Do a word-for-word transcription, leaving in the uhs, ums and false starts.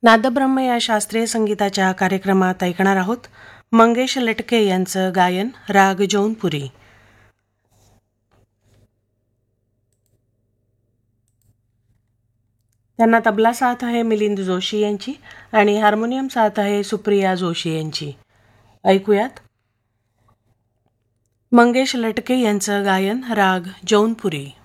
नादब्रह्म या शास्त्रीय संगीताच्या कार्यक्रमात ऐकणार आहोत मंगेश लटके यांचं गायन राग जौनपुरी. त्यांना तबला साथ आहे मिलिंद जोशी यांची आणि हार्मोनियम साथ आहे सुप्रिया जोशी यांची. ऐकूयात मंगेश लटके यांचं गायन राग जौनपुरी.